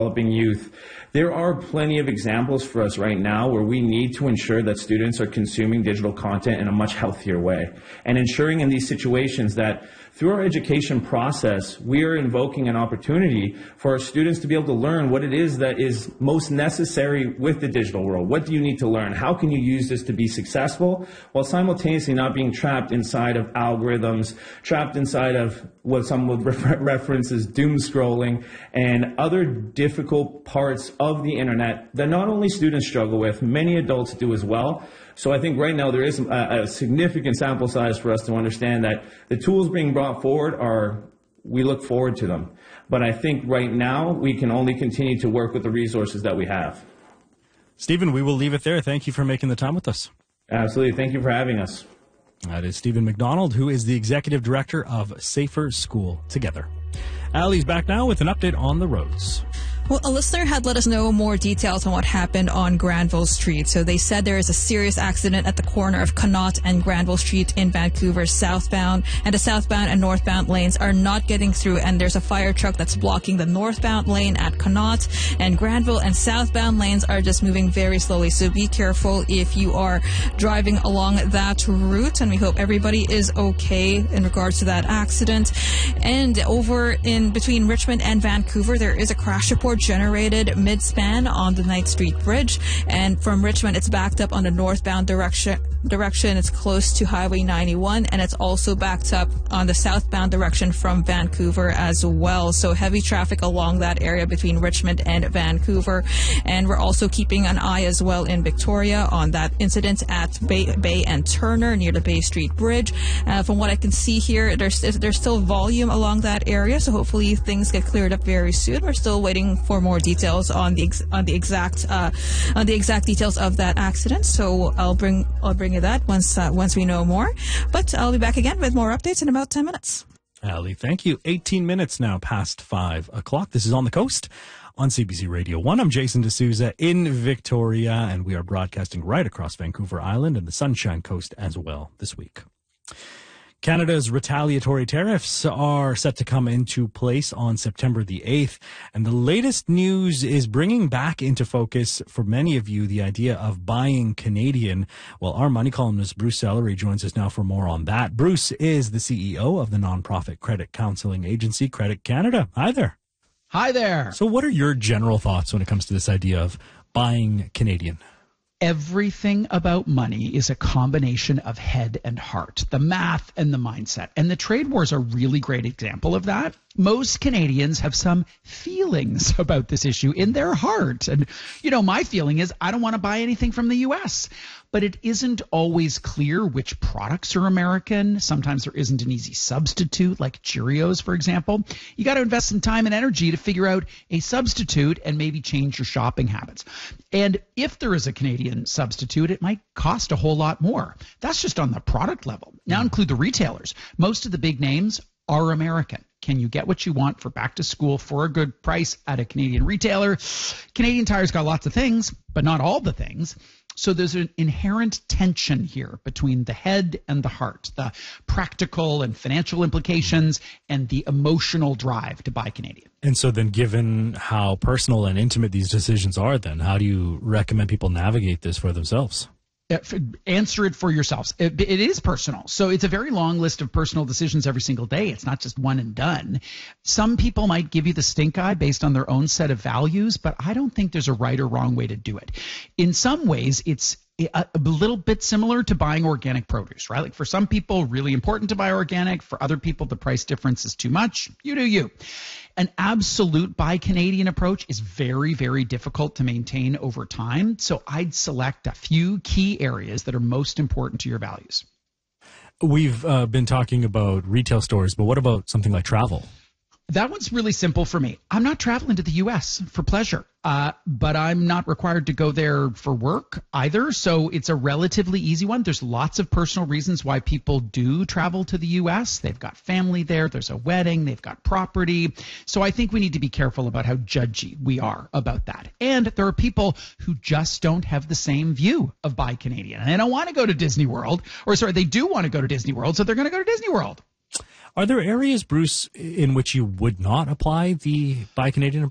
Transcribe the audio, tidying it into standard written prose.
developing youth. There are plenty of examples for us right now where we need to ensure that students are consuming digital content in a much healthier way, and ensuring in these situations that through our education process, we are invoking an opportunity for our students to be able to learn what it is that is most necessary with the digital world. What do you need to learn? How can you use this to be successful while simultaneously not being trapped inside of algorithms, trapped inside of what some would reference as doom scrolling and other difficult parts of the internet that not only students struggle with, many adults do as well. So I think right now there is a significant sample size for us to understand that the tools being brought forward we look forward to them. But I think right now we can only continue to work with the resources that we have. Stephen, we will leave it there. Thank you for making the time with us. Absolutely. Thank you for having us. That is Stephen McDonald, who is the Executive Director of Safer School Together. Ali's back now with an update on the roads. Well, a listener had let us know more details on what happened on Granville Street. So they said there is a serious accident at the corner of Connaught and Granville Street in Vancouver southbound, and the southbound and northbound lanes are not getting through, and there's a fire truck that's blocking the northbound lane at Connaught, and Granville and southbound lanes are just moving very slowly. So be careful if you are driving along that route, and we hope everybody is okay in regards to that accident. And over in between Richmond and Vancouver, there is a crash report generated mid-span on the Knight Street Bridge, and from Richmond it's backed up on the northbound direction. It's close to Highway 91, and it's also backed up on the southbound direction from Vancouver as well. So heavy traffic along that area between Richmond and Vancouver, and we're also keeping an eye as well in Victoria on that incident at Bay and Turner near the Bay Street Bridge. From what I can see here, there's still volume along that area, so hopefully things get cleared up very soon. We're still waiting for more details on the exact details of that accident. So I'll bring you that once we know more. But I'll be back again with more updates in about 10 minutes. Ali, thank you. 18 minutes now past 5 o'clock. This is On the Coast on CBC Radio 1. I'm Jason D'Souza in Victoria, and we are broadcasting right across Vancouver Island and the Sunshine Coast as well this week. Canada's retaliatory tariffs are set to come into place on September the 8th, and the latest news is bringing back into focus for many of you the idea of buying Canadian. Well, our money columnist Bruce Sellery joins us now for more on that. Bruce is the CEO of the nonprofit credit counseling agency Credit Canada. Hi there. Hi there. So what are your general thoughts when it comes to this idea of buying Canadian? Everything about money is a combination of head and heart, the math and the mindset. And the trade wars are a really great example of that. Most Canadians have some feelings about this issue in their heart. And, my feeling is I don't want to buy anything from the U.S., but it isn't always clear which products are American. Sometimes there isn't an easy substitute, like Cheerios, for example. You got to invest some time and energy to figure out a substitute and maybe change your shopping habits. And if there is a Canadian substitute, it might cost a whole lot more. That's just on the product level. Now include the retailers. Most of the big names are American. Can you get what you want for back to school for a good price at a Canadian retailer? Canadian Tire's got lots of things, but not all the things. So there's an inherent tension here between the head and the heart, the practical and financial implications and the emotional drive to buy Canadian. And so then, given how personal and intimate these decisions are, then how do you recommend people navigate this for themselves? Answer it for yourselves. It is personal. So it's a very long list of personal decisions every single day. It's not just one and done. Some people might give you the stink eye based on their own set of values, but I don't think there's a right or wrong way to do it. In some ways, it's a little bit similar to buying organic produce, right? Like for some people, really important to buy organic. For other people, the price difference is too much. You do you. An absolute buy Canadian approach is very, very difficult to maintain over time. So I'd select a few key areas that are most important to your values. We've been talking about retail stores, but what about something like travel? That one's really simple for me. I'm not traveling to the U.S. for pleasure, but I'm not required to go there for work either. So it's a relatively easy one. There's lots of personal reasons why people do travel to the U.S. They've got family there. There's a wedding. They've got property. So I think we need to be careful about how judgy we are about that. And there are people who just don't have the same view of buy Canadian. And they don't want to go to Disney World, they do want to go to Disney World, so they're going to go to Disney World. Are there areas, Bruce, in which you would not apply the buy Canadian approach?